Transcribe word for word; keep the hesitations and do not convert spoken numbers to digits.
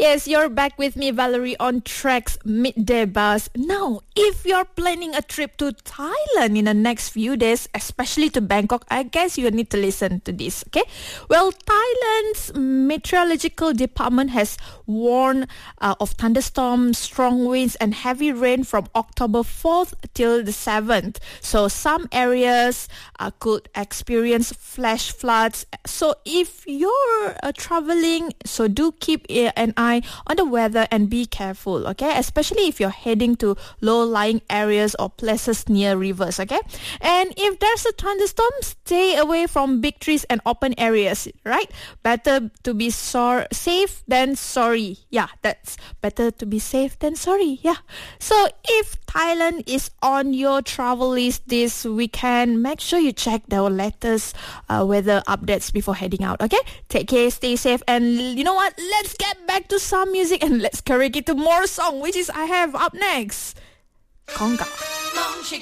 Yes, you're back with me, Valerie, on Track's Midday Buzz. Now, if you're planning a trip to Thailand in the next few days, especially to Bangkok, I guess you need to listen to this, okay? Well, Thailand's meteorological department has warned uh, of thunderstorms, strong winds, and heavy rain from October fourth till the seventh. So some areas uh, could experience flash floods. So if you're uh, traveling, so do keep an eye on the weather and be careful, okay? Especially if you're heading to low-lying areas or places near rivers, okay? And if there's a thunderstorm, stay away from big trees and open areas, right? Better to be so- safe than sorry. Yeah, that's better to be safe than sorry. Yeah. So if Thailand is on your travel list this weekend, make sure you check the latest uh, weather updates before heading out, okay? Take care, stay safe, and you know what? Let's get back to some music and let's karaoke to more song, which is I have up next. Conga.